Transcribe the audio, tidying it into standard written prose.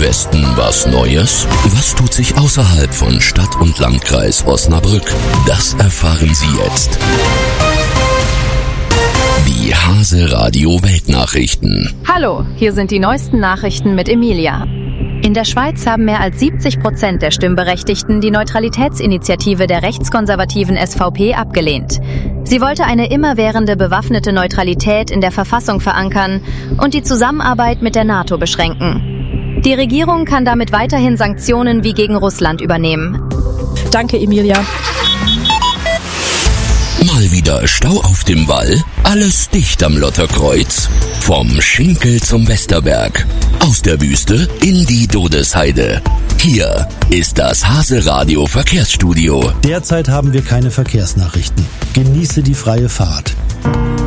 Westen was Neues? Was tut sich außerhalb von Stadt und Landkreis Osnabrück? Das erfahren Sie jetzt. Die Hase Radio Weltnachrichten. Hallo, hier sind die neuesten Nachrichten mit Emilia. In der Schweiz haben mehr als 70% der Stimmberechtigten die Neutralitätsinitiative der rechtskonservativen SVP abgelehnt. Sie wollte eine immerwährende bewaffnete Neutralität in der Verfassung verankern und die Zusammenarbeit mit der NATO beschränken. Die Regierung kann damit weiterhin Sanktionen wie gegen Russland übernehmen. Danke, Emilia. Mal wieder Stau auf dem Wall, alles dicht am Lotterkreuz. Vom Schinkel zum Westerberg, aus der Wüste in die Dodesheide. Hier ist das Hase Radio Verkehrsstudio. Derzeit haben wir keine Verkehrsnachrichten. Genieße die freie Fahrt.